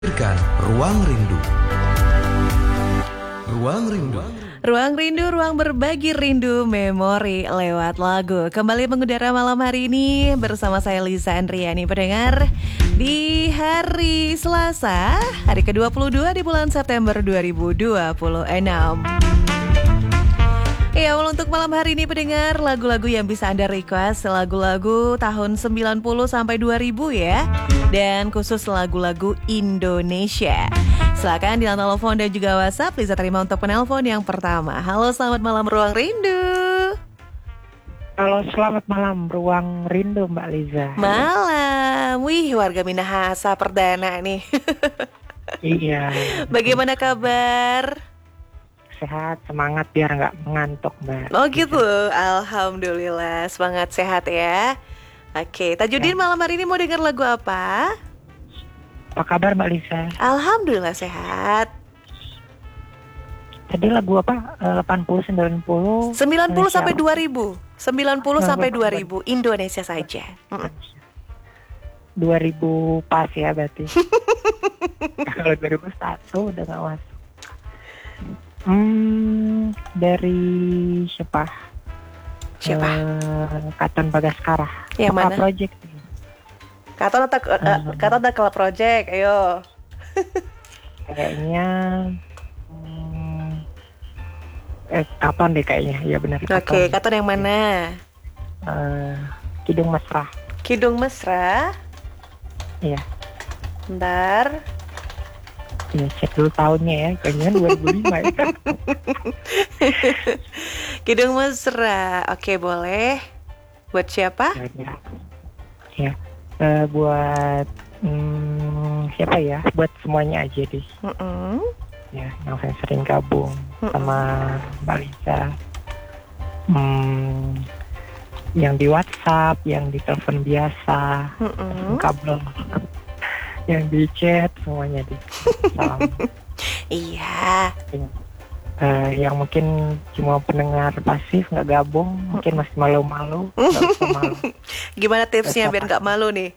Hadirkan Ruang Rindu. Ruang Rindu. Ruang Rindu, ruang berbagi rindu memori lewat lagu. Kembali mengudara malam hari ini bersama saya Liza Andriani. Pendengar, di hari Selasa, hari ke-22 di bulan September 2026. Ya, untuk malam hari ini pendengar, lagu-lagu yang bisa Anda request, lagu-lagu tahun 90 sampai 2000 ya. Dan khusus lagu-lagu Indonesia. Silakan di telepon dan juga WhatsApp. Liza terima untuk penelpon yang pertama. Halo, selamat malam Ruang Rindu. Halo, selamat malam Ruang Rindu Mbak Liza. Malam. Wih, warga Minahasa perdana nih. Iya. Bagaimana kabar? Sehat, semangat biar nggak mengantuk Mbak. Oh gitu, alhamdulillah semangat sehat ya. Oke, Tajudin malam hari ini mau dengar lagu apa? Apa kabar Mbak Liza? Alhamdulillah sehat. Tadi lagu apa? 80, 90 sampai 2000. 90 sampai 2000 Indonesia saja. 2000 pas ya berarti. Kalau 2001 udah nggak masuk. Dari siapa? Katon Bagaskara. Yang mana? Project. Katon atau Club Project, ayo. Kayaknya Katon deh kayaknya, ya benar. Oke, Katon yang mana? Kidung Mesra. Kidung Mesra. Iya. Bentar. Ya, cek dulu tahunnya ya, kayaknya 2005 ya. Kidung Mesra, oke boleh. Buat siapa? Ya, buat siapa ya? Buat semuanya aja deh. Ya, yang saya sering gabung sama Mbak Liza. Yang di WhatsApp, yang di telepon biasa, kabel. Yang di chat semuanya deh. Salam. Iya. Yang mungkin cuma pendengar pasif nggak gabung, mungkin masih malu-malu. Nggak usah malu. Gimana tipsnya biar nggak malu nih?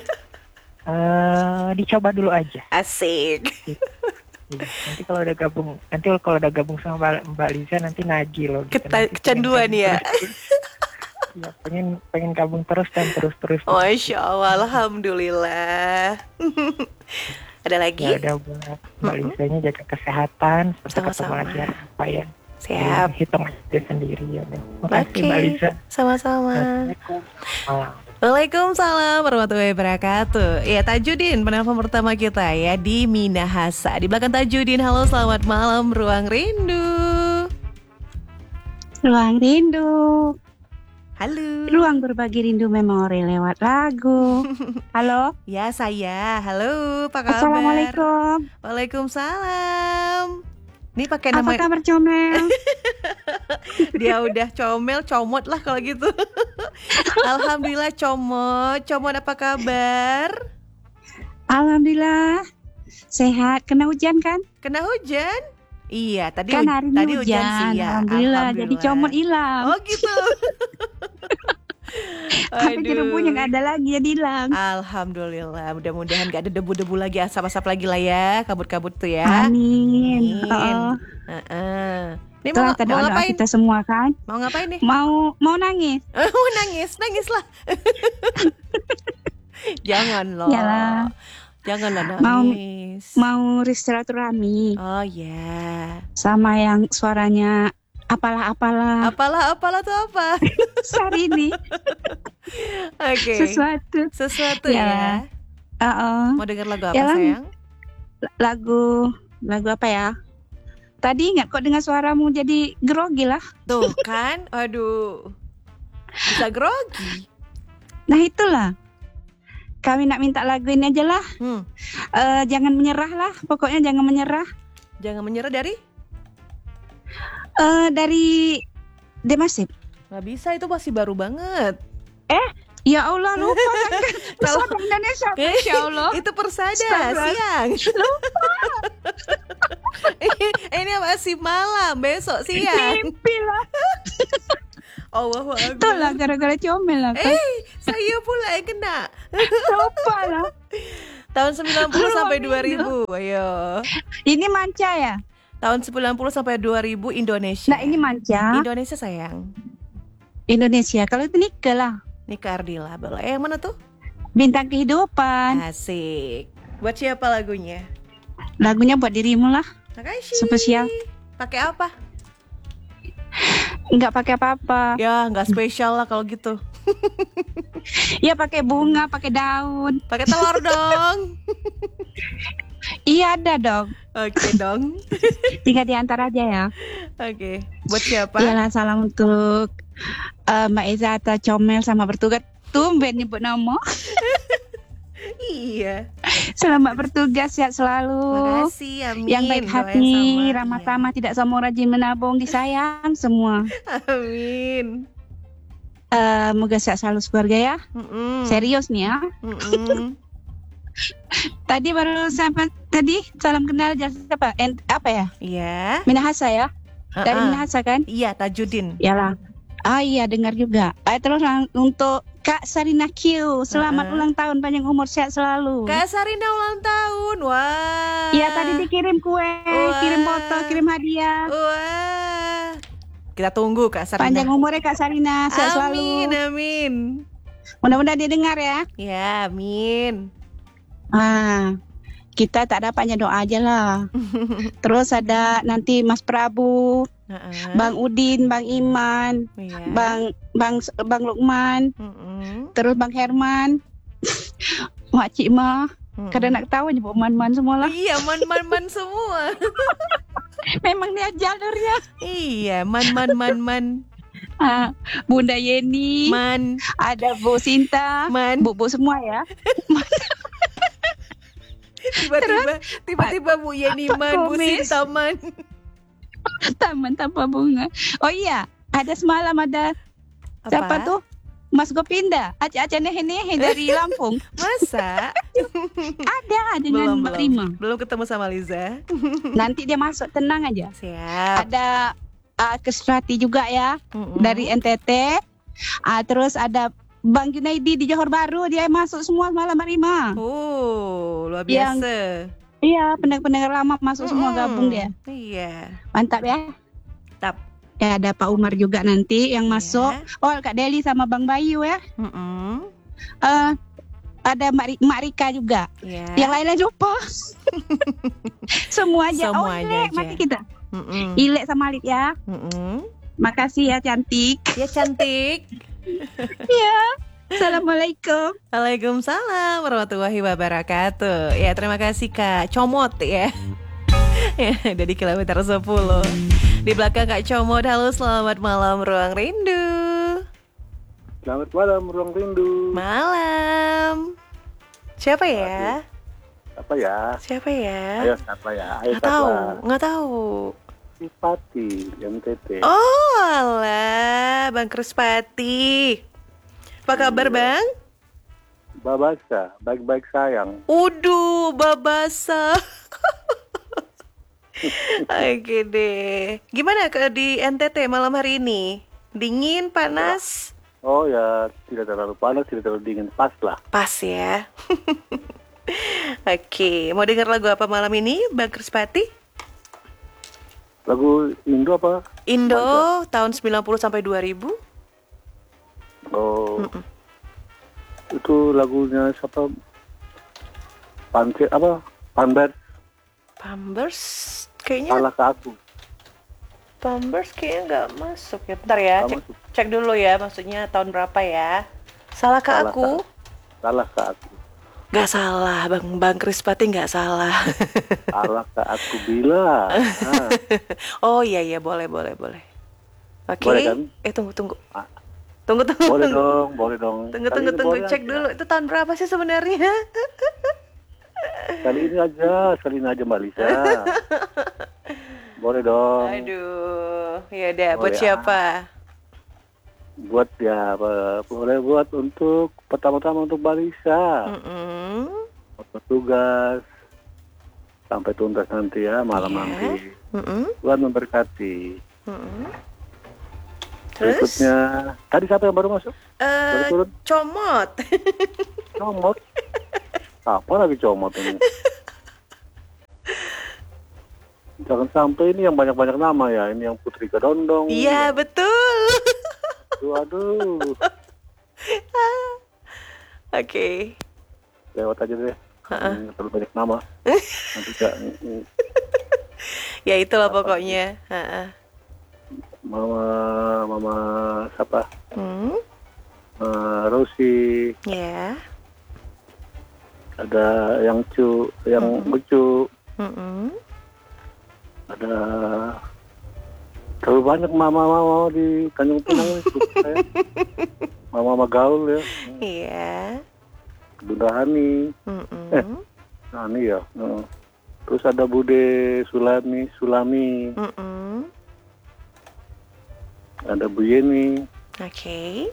Dicoba dulu aja. Asik. Nanti kalau udah gabung sama Mbak Liza nanti nagih loh. Gitu. Kecanduan ya. Ya, pengen gabung terus dan terus. Masya Allah, alhamdulillah. Ada lagi? Ya udah buat Mbak Lizanya jaga kesehatan, sampai ketemu lagi apa ya. Siap. Hitung aja sendiri ya. Makasih Mbak Liza. Sama-sama. Waalaikumsalam warahmatullahi wabarakatuh. Ya, Tajudin penelpon pertama kita ya di Minahasa. Di belakang Tajudin, halo selamat malam Ruang Rindu. Ruang Rindu. Halo. Ruang berbagi rindu memori lewat lagu. Halo. Ya, saya. Halo, apa kabar? Assalamualaikum. Waalaikumsalam. Ini pakai nama. Apa kabar comel? Dia udah comot lah kalau gitu. Alhamdulillah comot apa kabar? Alhamdulillah sehat. Kena hujan kan? Kena hujan? Iya, tadi kan hari tadi hujan sih ya. Alhamdulillah. Jadi comot hilang. Oh gitu. Tapi jeruknya nggak ada lagi, jadi hilang. Alhamdulillah. Mudah-mudahan nggak ada debu-debu lagi, asap-asap lagi lah ya, kabut-kabut tuh ya. Amin. Ini mau ngapain? Kita semua kan? Mau ngapain nih? Mau nangis. Mau nangislah. Jangan loh. Yalah. Janganlah nangis. Mau silaturahmi. Oh ya. Sama yang suaranya apalah. Apalah tuh apa? Syahrini. Oke. Sesuatu ya. Mau denger lagu apa sayang? Lagu apa ya? Tadi ingat kok dengar suaramu jadi grogi lah. Tuh kan, aduh. Bisa grogi. Nah itulah. Kami nak minta lagu ini aja lah. Jangan menyerah lah. Pokoknya jangan menyerah. Jangan menyerah dari? Dari Demasif. Gak bisa, itu masih baru banget. Ya Allah lupa. Persada Indonesia. Insya Allah. Itu Persada siang. Lupa. Ini masih malam, besok siang. Mimpi lah. Allahu Akbar. Itulah gara-gara comel lah kan. Saya pula yang kena. Lupa lah. Tahun 90 sampai 2000. Ayo. Ini manca ya? Tahun 90 sampai 2000 Indonesia. Nah, ini manca. Indonesia sayang. Indonesia. Kalau itu Nika lah. Nika Ardila. Boleh. Yang mana tuh? Bintang Kehidupan. Asik. Buat siapa lagunya? Lagunya buat dirimu lah. Makasih. Spesial. Pakai apa? Nggak pakai apa-apa. Ya, nggak spesial lah kalau gitu. Ya pakai bunga, pakai daun. Pakai telur dong. Iya ada dong. Oke dong. Tinggal diantar aja ya. Oke. Buat siapa? Iyalah, salam untuk Mbak Ezata, Comel sama bertugas. Tumben nyebut nama. Iya. Selamat bertugas, sehat selalu. Makasih, amin. Yang baik Doain hati, sama, ramah iya. tamah, tidak sombong, rajin menabung, disayang semua. Amin. Moga sehat selalu keluarga ya. Serius nih ya. Tadi baru sampai tadi salam kenal jasa apa? Apa ya? Iya. Minahasa ya. Dari Minahasa kan? Iya, Tajudin. Iyalah. Ah iya, dengar juga. Terus untuk Kak Sarina Q, selamat ulang tahun, panjang umur, sehat selalu. Kak Sarina ulang tahun. Wah. Iya, tadi dikirim kue, Wah. kirim foto, kirim hadiah. Wah. Kita tunggu Kak Sarina. Panjang umurnya Kak Sarina, sehat selalu. Amin, amin. Mudah-mudahan dia dengar ya. Ya, amin. Kita tak dapatnya doa aja lah. Terus ada nanti Mas Prabu, Bang Udin, Bang Iman, Iya. Bang Lukman, terus Bang Herman, Mak Cik Ma. Kadang nak tahu nyebut man-man semua lah. Iya, man semua. Memang dia jalurnya. Iya, man. Bunda Yeni, Man. ada Bu Sinta, Man. Bu semua ya. Tiba-tiba Bu Yeni Pak Man, Bu Komis. Sinta Man. Taman tanpa bunga. Oh iya, ada semalam ada siapa tuh? Mas Gopinda, Aca nehe dari Lampung. Masa? Ada dengan Mbak Rima. Belum ketemu sama Liza. Nanti dia masuk, tenang aja. Siap. Ada Kesrati juga ya, dari NTT. Terus ada Bang Junaidi di Johor Baru, dia masuk semua malam Mbak Rima. Luar biasa. Iya, pendengar lama masuk semua, gabung dia. Iya. Mantap ya. Mantap. Ya, ada Pak Umar juga nanti yang masuk. Oh, Kak Deli sama Bang Bayu ya. Ada Mak Rika juga. Yeah. Yang lainnya lupa. Semua aja. Semuanya Ilek, aja. mati kita. Ilek sama Alit ya. Makasih ya, cantik. Ya, cantik. Ya. Assalamualaikum. Waalaikumsalam warahmatullahi wabarakatuh. Ya, terima kasih Kak Comot ya. Ya, dari kilometer 10. Di belakang Kak Comot. Halo, selamat malam Ruang Rindu. Selamat malam Ruang Rindu. Malam. Siapa ya? Apa ya? Siapa ya? Ayo siapa ya? Ayo Nggak tahu. Krispati, NTT. Oh, alah, Bang Krispati. Apa kabar, Bang? Babasa, baik-baik sayang. Uduh, babasa. Oke deh. Gimana di NTT malam hari ini? Dingin, panas? Oh ya, tidak terlalu panas, tidak terlalu dingin, pas lah. Pas ya. Oke, mau dengar lagu apa malam ini, Bang Krispati? Lagu Indo apa? Indo tahun 90 sampai 2000. Oh. Itu lagunya siapa? Pampers kayaknya. Salah ke aku. Pampers kayaknya nggak masuk ya. Bentar ya, cek dulu ya, maksudnya tahun berapa ya. Salah ke aku? Salah ke aku. Nggak salah, Bang Krispati nggak salah. Salah ke aku bila. Oh iya, boleh. Oke. Boleh kan? Tunggu. Boleh dong. Tunggu. Cek dulu, itu tahun berapa sih sebenarnya? Kali ini aja Mbak Lisa. Boleh dong. Aduh, ya udah, buat ya. siapa? Boleh buat untuk pertama-tama untuk Mbak Lisa. Tugas sampai tuntas nanti ya, malam nanti. Tuhan memberkati. Terus? Berikutnya, tadi siapa yang baru masuk? Baru turun? Comot. Comot. Apa lagi comot ini? Jangan sampai ini yang banyak-banyak nama ya. Ini yang Putri Kedondong. Iya, betul. Aduh. Oke. Lewat aja deh. Terlalu banyak nama. Nanti gak, Ya itulah pokoknya. Mama siapa? Hmm? Rosi. Ya. Ada yang lucu. Ada terlalu banyak mama di Tanjung Pinang itu. Mama gaul ya. Iya. Bunda Hani. Hani ya. Terus ada Bude Sulami. Ada Bu Yeni. Oke.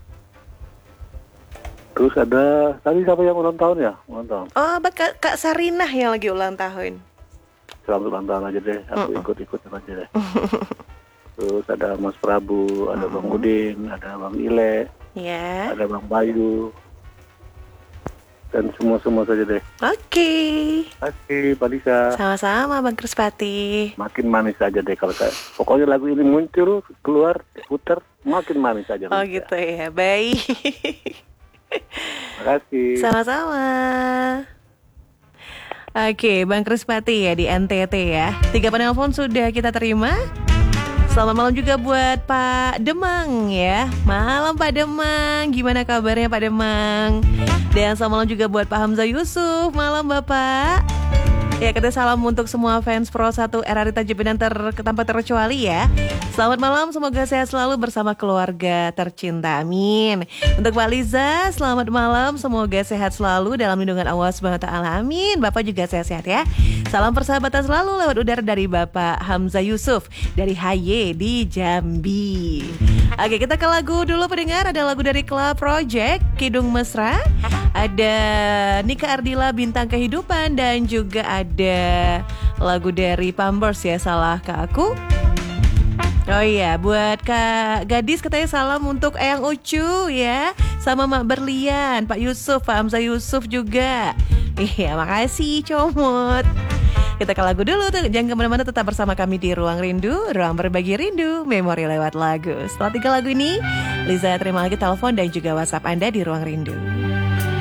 Terus ada tadi siapa yang ulang tahun ya? Ulang tahun. Oh, Kak Sarinah yang lagi ulang tahun. Selamat ulang tahun aja deh. Aku ikut aja deh. Terus ada Mas Prabu, ada Bang Udin, ada Bang Ile, Ya. ada Bang Bayu. Dan semua saja deh. Oke. Terima kasih, Pak Lisa. Sama-sama Bang Krispati. Makin manis aja deh kalau saya. Pokoknya lagu ini muncul, keluar, putar, makin manis aja. Oh gitu ya. Baik. Terima kasih. Sama-sama. Oke, Bang Krispati ya di NTT ya. 3 penelpon sudah kita terima. Selamat malam juga buat Pak Demang ya. Malam Pak Demang, gimana kabarnya Pak Demang? Dan selamat malam juga buat Pak Hamzah Yusuf. Malam Bapak. Ya, kita salam untuk semua fans Pro 1 RRI Tanjung Pinang tanpa terkecuali ya. Selamat malam, semoga sehat selalu bersama keluarga tercinta. Amin. Untuk Pak Liza, selamat malam, semoga sehat selalu dalam lindungan Allah SWT. Amin. Bapak juga sehat-sehat ya. Salam persahabatan selalu lewat udara dari Bapak Hamzah Yusuf dari HY di Jambi. Oke, kita ke lagu dulu pendengar. Ada lagu dari Club Project, Kidung Mesra. Ada Nika Ardila, Bintang Kehidupan. Dan juga ada lagu dari Pampers ya, Salah Ke Aku. Oh iya, buat Kak Gadis katanya salam untuk Eyang Ucu ya. Sama Mak Berlian, Pak Yusuf, Pak Hamzah Yusuf juga. Iya, makasih Comot. Kita ke lagu dulu tuh. Jangan kemana-mana, tetap bersama kami di Ruang Rindu, ruang berbagi rindu, memori lewat lagu. Setelah 3 lagu ini, Liza terima lagi telepon dan juga WhatsApp Anda di Ruang Rindu.